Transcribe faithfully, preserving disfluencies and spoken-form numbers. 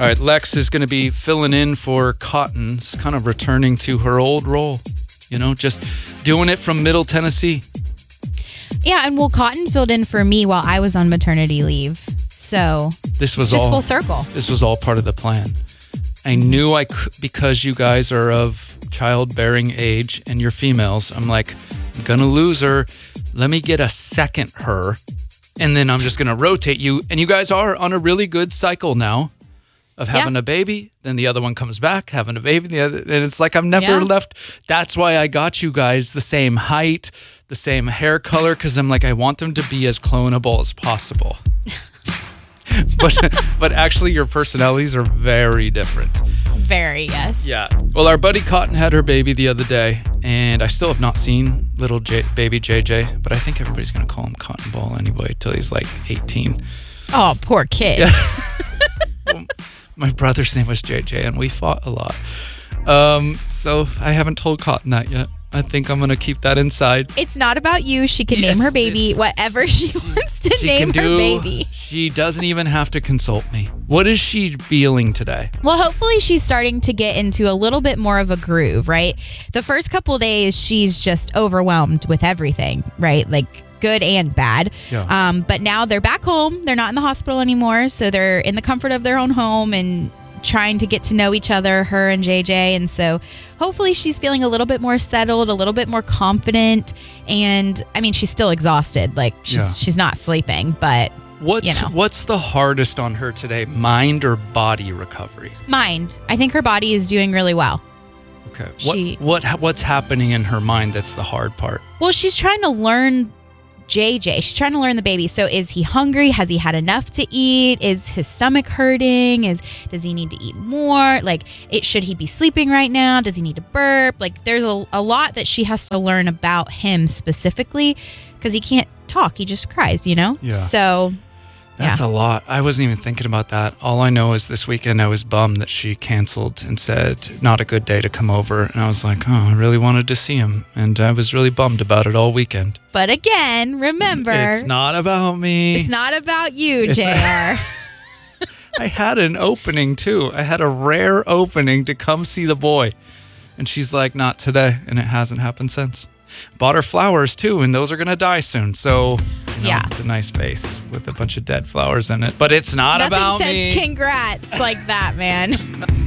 All right, Lex is going to be filling in for Cotton's, kind of returning to her old role. You know, just doing it from Middle Tennessee. Yeah, and well, Cotton filled in for me while I was on maternity leave. So this was just all full circle. This was all part of the plan. I knew I could, because you guys are of childbearing age and you're females. I'm like, I'm going to lose her. Let me get a second her. And then I'm just going to rotate you. And you guys are on a really good cycle now of having yeah. a baby. Then the other one comes back, having a baby. The other, and it's like I'm never yeah. left. That's why I got you guys the same height, the same hair color, because I'm like, I want them to be as clonable as possible. but but actually, your personalities are very different. Very, yes. Yeah. Well, our buddy Cotton had her baby the other day, and I still have not seen little J- baby J J, but I think everybody's going to call him Cotton Ball anyway till he's like eighteen. Oh, poor kid. Yeah. Well, my brother's name was J J, and we fought a lot. Um, so I haven't told Cotton that yet. I think I'm going to keep that inside. It's not about you. She can Yes, name her baby it's- whatever she wants to She name can her do, baby. She doesn't even have to consult me. What is she feeling today? Well, hopefully she's starting to get into a little bit more of a groove, right? The first couple days, she's just overwhelmed with everything, right? Like good and bad. Yeah. Um, but now they're back home. They're not in the hospital anymore. So they're in the comfort of their own home and trying to get to know each other, her and J J. And so hopefully she's feeling a little bit more settled, a little bit more confident. And I mean, she's still exhausted. Like she's Yeah. she's not sleeping, but What's you know. what's the hardest on her today? Mind or body recovery? mind. I think her body is doing really well. Okay. What She- what what's happening in her mind that's the hard part? Well, she's trying to learn J J. She's trying to learn the baby. So is he hungry? Has he had enough to eat? Is his stomach hurting? Is does he need to eat more? Like, it should he be sleeping right now? Does he need to burp? Like, there's a, a lot that she has to learn about him specifically because he can't talk. He just cries, you know? Yeah. So, That's yeah. a lot. I wasn't even thinking about that. All I know is this weekend I was bummed that she canceled and said not a good day to come over. And I was like, oh, I really wanted to see him. And I was really bummed about it all weekend. But again, remember, It's not about me. it's not about you, It's- J R. I had an opening too. I had a rare opening to come see the boy. And she's like, not today. And it hasn't happened since. Bought her flowers too, and those are going to die soon. So, you know, Yeah. it's a nice vase with a bunch of dead flowers in it. But it's not Nothing about says me. congrats like that, man.